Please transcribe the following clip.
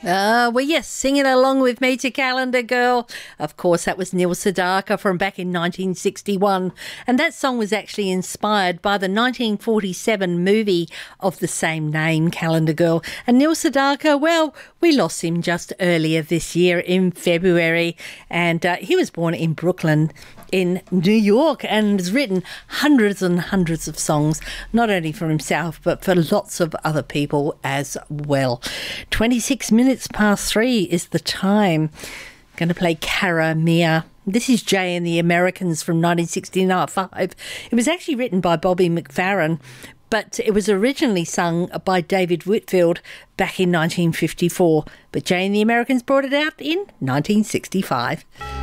Well, yes, singing along with me to Calendar Girl. Of course, that was Neil Sedaka from back in 1961. And that song was actually inspired by the 1947 movie of the same name, Calendar Girl. And Neil Sedaka, well, we lost him just earlier this year in February. And he was born in Brooklyn in New York and has written hundreds and hundreds of songs, not only for himself, but for lots of other people as well. 26 minutes past 3 is the time. Going to play Cara Mia. This is Jay and the Americans from 1965. It was actually written by Bobby McFerrin, but it was originally sung by David Whitfield back in 1954. But Jay and the Americans brought it out in 1965.